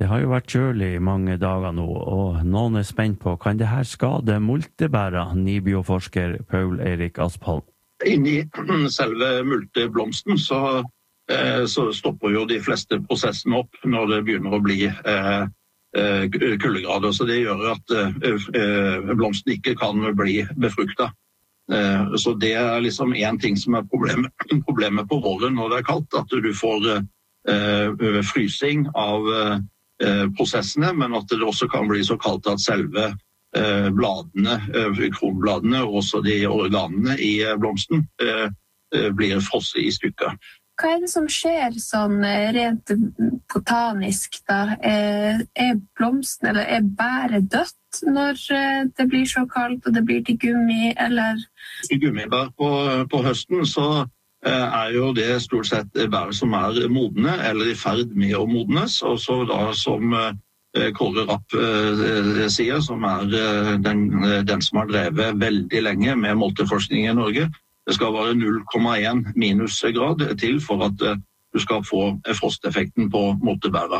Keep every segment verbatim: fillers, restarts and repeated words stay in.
Det har jo vært kjølig i mange dager nå, og noen er spent på, kan det her skade multebæra, Nibio-forsker Paul Erik Aspholm? Inni selve multeblomsten så, eh, så stopper jo de fleste prosessene opp når det begynner å bli eh, kuldegrader, så det gjør at eh, blomsten ikke kan bli befruktet. Eh, så det er liksom en ting som er problemet, problemet på våren når det er kaldt, at du får eh, frysing av eh, prosessene, men at det også kan bli så kaldt at selve eh, bladene, eh, kronbladene og også de organene i blomsten eh, blir frosset i stykker. Hva er det som skjer sånn rent botanisk da? Er, er blomsten eller er bæret dødt når det blir så kaldt og det blir til gummi, eller? I gummibær på, på høsten så er jo det stort sett bær som er modne eller i ferd med å modnes, og så da som Kåre Rapp sier, som er den, den som har drevet veldig lenge med molteforskning i Norge. Det skal være null komma én minusgrad til for at du skal få frosteffekten på moltebæra,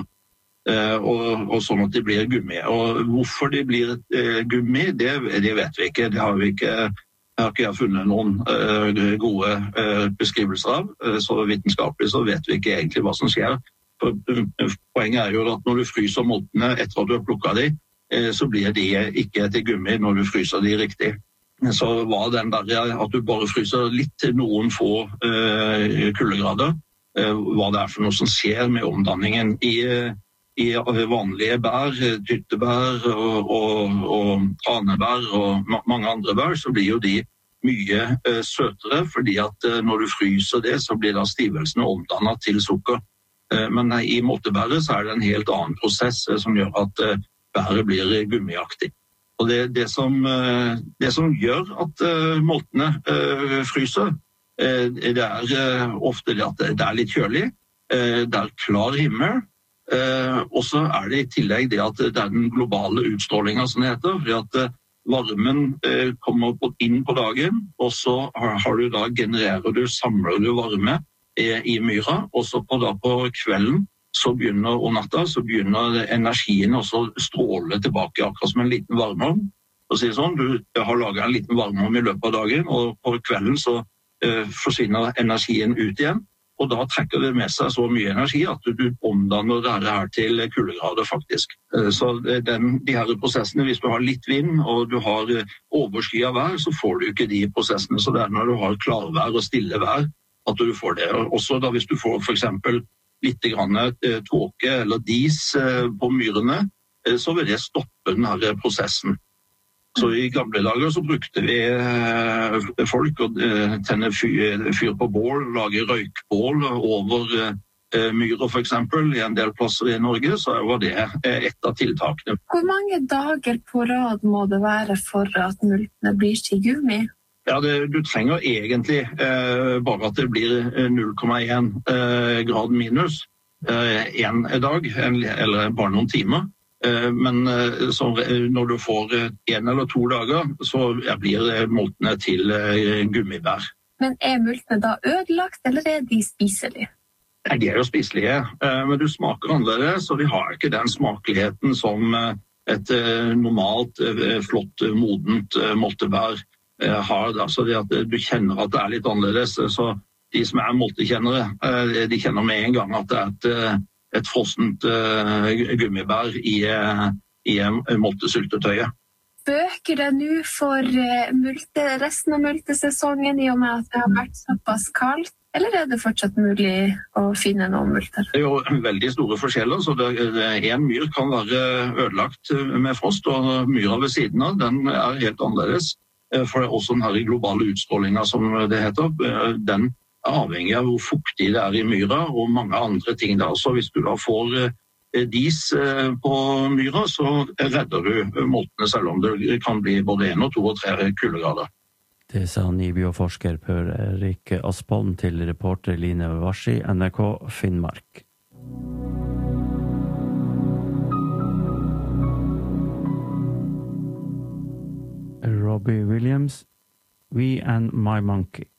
og, og sånn at de blir gummi. Og hvorfor de blir gummi, det, det vet vi ikke. Det har vi ikke Jeg har ikke funnet noen uh, gode uh, beskrivelser av, uh, så vitenskapelig så vet vi ikke egentlig hva som skjer. For, uh, poenget er jo at når du fryser moltene etter at du har plukket de, uh, så blir de ikke til gummi når du fryser de riktig. Så var den der at du bare fryser litt til noen få uh, kuldegrader, uh, hva det er for noe som skjer med omdanningen i uh, I vanlige bær, tyttebær og, og, og tranebær og ma mange andre bær, så blir jo de mye uh, søtere, fordi at uh, når du fryser det, så blir da stivelsene omdannet til sukker. Uh, men uh, i moltebæret så er det en helt annen prosess uh, som gjør at uh, bæret blir gummiaktig. Og det, det, som, uh, det som gjør at uh, moltene uh, fryser, uh, det er uh, ofte det at det er litt kjølig, uh, det er klar himmel, Eh, og så er det i tillegg det at det er den globale utstrålingen som det heter, fordi at eh, varmen eh, kommer på, inn på dagen, og så har, har du da genererer du, samler du varme eh, i myra, og så på, da, på kvelden så begynner, og natta så begynner energien også å stråle tilbake, akkurat som en liten varmeovn. Og si sånn, du har laget en liten varmeovn i løpet av dagen, og på kvelden så eh, forsvinner energien ut igjen. Og da trekker det med seg så mye energi at du omdanner det her til kuldegrader faktisk. Så den, de her prosessene, hvis du har litt vind og du har overskyet vær, så får du ikke de prosessene. Så det er når du har klarvær og stille vær at du får det. Også da hvis du får for eksempel litt grann tåke eller dis på myrene, så vil det stoppe den her prosessen. Så i gamle dager så brukte vi eh, folk å eh, tenne fyr, fyr på bål, lage røykbål over eh, myrer for eksempel. I en del plasser i Norge så var det eh, et av tiltakene. Hvor mange dager på rad må det være for at multene blir til gummi? Ja, det, du trenger egentlig eh, bare at det blir null komma én eh, grad minus eh, en dag, en, eller bare noen timer. Men så, når du får en eller to dager, så blir moltene til gummibær. Men er multene da ødelagt, eller er de spiselige? Nei, de er jo spiselige, men du smaker annerledes, så de har ikke den smakligheten som et normalt, flott, modent moltebær har. Da. Så det at du kjenner at det er litt annerledes, så de som er moltekjennere, de kjenner med en gang at det er et et frossent uh, gummibær i, uh, i uh, moltesyltetøyet. Bøker det nå for uh, multe, resten av multesesongen i og med at det har vært såpass kaldt, eller er det fortsatt mulig å finne noen multer? Det er jo veldig store forskjeller, så det, det, en myr kan være ødelagt med frost, og myra ved siden av, den er helt annerledes. For det er også den her globale utstrålingen, som det heter, den avhengig av hvor fuktig det er i myra og mange andre ting der. Så hvis du da får dis på myra, så redder du moltene selv om det kan bli både en og to og tre kuldegrader. Det sa Nibio-forsker Paul Erik Aspholm til reporter Line Varsi, N R K Finnmark. Robbie Williams, We and My Monkey.